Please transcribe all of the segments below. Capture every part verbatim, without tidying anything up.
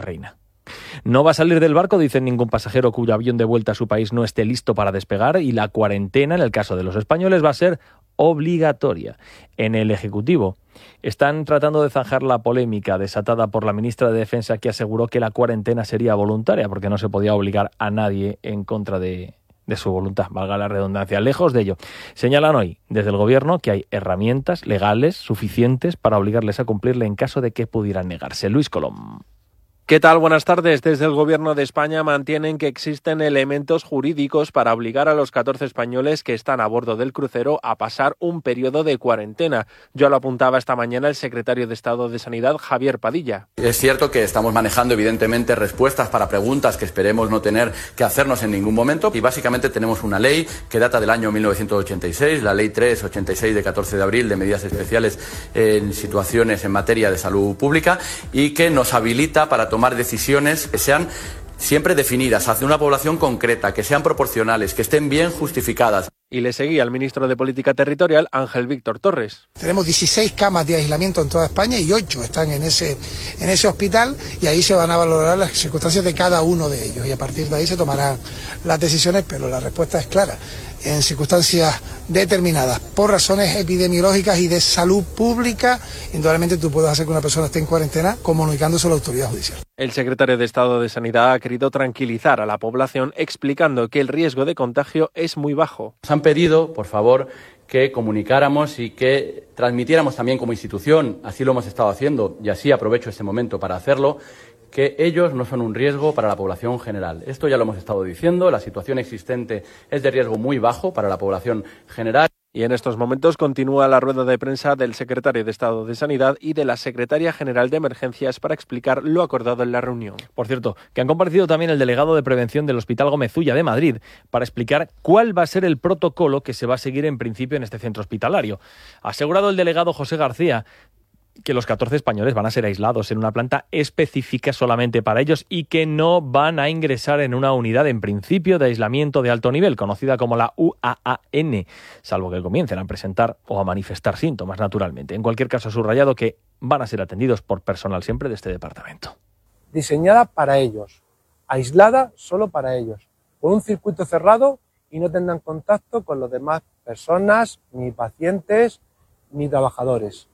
reina. No va a salir del barco, dicen, ningún pasajero cuyo avión de vuelta a su país no esté listo para despegar, y la cuarentena, en el caso de los españoles, va a ser obligatoria. En el Ejecutivo están tratando de zanjar la polémica desatada por la ministra de Defensa, que aseguró que la cuarentena sería voluntaria porque no se podía obligar a nadie en contra de, de su voluntad, valga la redundancia. Lejos de ello, señalan hoy desde el Gobierno que hay herramientas legales suficientes para obligarles a cumplirle en caso de que pudieran negarse. Luis Colom. ¿Qué tal? Buenas tardes. Desde el Gobierno de España mantienen que existen elementos jurídicos para obligar a los catorce españoles que están a bordo del crucero a pasar un periodo de cuarentena. Ya lo apuntaba esta mañana el secretario de Estado de Sanidad, Javier Padilla. Es cierto que estamos manejando evidentemente respuestas para preguntas que esperemos no tener que hacernos en ningún momento, y básicamente tenemos una ley que data del año mil novecientos ochenta y seis, la Ley tres ochenta y seis de catorce de abril de medidas especiales en situaciones en materia de salud pública, y que nos habilita para tomar tomar decisiones que sean siempre definidas hacia una población concreta, que sean proporcionales, que estén bien justificadas. Y le seguía el ministro de Política Territorial, Ángel Víctor Torres. Tenemos dieciséis camas de aislamiento en toda España y ocho están en ese, en ese hospital, y ahí se van a valorar las circunstancias de cada uno de ellos, y a partir de ahí se tomarán las decisiones, pero la respuesta es clara. En circunstancias determinadas, por razones epidemiológicas y de salud pública, indudablemente tú puedes hacer que una persona esté en cuarentena comunicándose a la autoridad judicial. El secretario de Estado de Sanidad ha querido tranquilizar a la población explicando que el riesgo de contagio es muy bajo. Nos han pedido, por favor, que comunicáramos y que transmitiéramos también como institución, así lo hemos estado haciendo y así aprovecho este momento para hacerlo, que ellos no son un riesgo para la población general. Esto ya lo hemos estado diciendo, la situación existente es de riesgo muy bajo para la población general. Y en estos momentos continúa la rueda de prensa del secretario de Estado de Sanidad y de la secretaria general de Emergencias para explicar lo acordado en la reunión. Por cierto, que han comparecido también el delegado de prevención del Hospital Gómez Ulla de Madrid para explicar cuál va a ser el protocolo que se va a seguir en principio en este centro hospitalario. Ha asegurado el delegado José García que los catorce españoles van a ser aislados en una planta específica solamente para ellos y que no van a ingresar en una unidad en principio de aislamiento de alto nivel, conocida como la U A A N, salvo que comiencen a presentar o a manifestar síntomas naturalmente. En cualquier caso, ha subrayado que van a ser atendidos por personal siempre de este departamento. Diseñada para ellos, aislada solo para ellos, con un circuito cerrado, y no tendrán contacto con las demás personas, ni pacientes, ni trabajadores.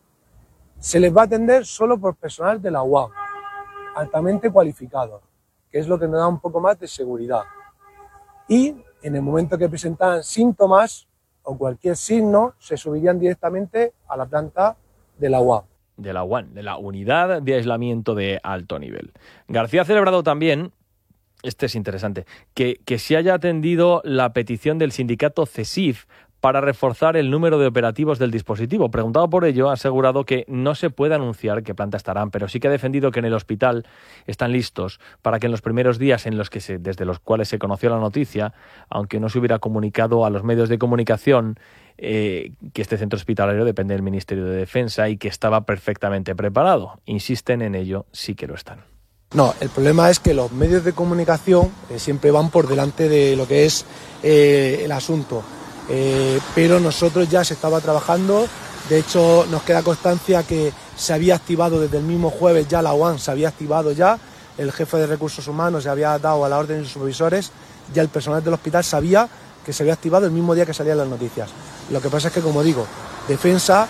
Se les va a atender solo por personal de la U A M, altamente cualificado, que es lo que nos da un poco más de seguridad. Y en el momento que presentaran síntomas o cualquier signo, se subirían directamente a la planta de la U A M. De la U A N, de la Unidad de Aislamiento de Alto Nivel. García ha celebrado también, este es interesante, que, que se haya atendido la petición del sindicato CESIF para reforzar el número de operativos del dispositivo. Preguntado por ello, ha asegurado que no se puede anunciar qué planta estarán, pero sí que ha defendido que en el hospital están listos para que en los primeros días en los que se, desde los cuales se conoció la noticia, aunque no se hubiera comunicado a los medios de comunicación, eh, que este centro hospitalario depende del Ministerio de Defensa y que estaba perfectamente preparado. Insisten en ello, sí que lo están. No, el problema es que los medios de comunicación eh, siempre van por delante de lo que es eh, el asunto. Eh, pero nosotros ya se estaba trabajando, de hecho nos queda constancia que se había activado desde el mismo jueves ya la U A M, se había activado ya, el jefe de recursos humanos se había dado a la orden de sus supervisores, ya el personal del hospital sabía que se había activado el mismo día que salían las noticias. Lo que pasa es que, como digo, Defensa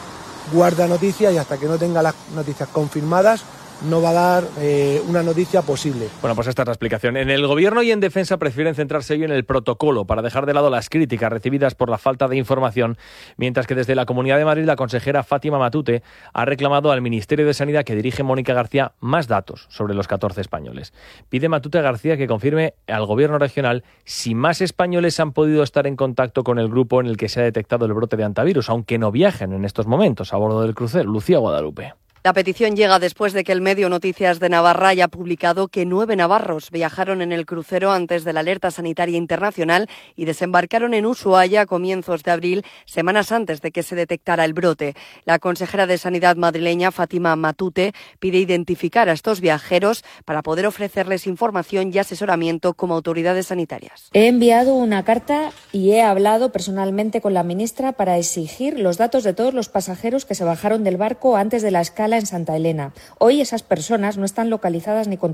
guarda noticias y hasta que no tenga las noticias confirmadas no va a dar eh, una noticia posible. Bueno, pues esta es la explicación. En el Gobierno y en Defensa prefieren centrarse hoy en el protocolo para dejar de lado las críticas recibidas por la falta de información, mientras que desde la Comunidad de Madrid la consejera Fátima Matute ha reclamado al Ministerio de Sanidad, que dirige Mónica García, más datos sobre los catorce españoles. Pide Matute a García que confirme al Gobierno regional si más españoles han podido estar en contacto con el grupo en el que se ha detectado el brote de hantavirus, aunque no viajen en estos momentos a bordo del crucero. Lucía Guadalupe. La petición llega después de que el medio Noticias de Navarra haya publicado que nueve navarros viajaron en el crucero antes de la alerta sanitaria internacional y desembarcaron en Ushuaia a comienzos de abril, semanas antes de que se detectara el brote. La consejera de Sanidad madrileña, Fátima Matute, pide identificar a estos viajeros para poder ofrecerles información y asesoramiento como autoridades sanitarias. He enviado una carta y he hablado personalmente con la ministra para exigir los datos de todos los pasajeros que se bajaron del barco antes de la escala en Santa Elena. Hoy esas personas no están localizadas ni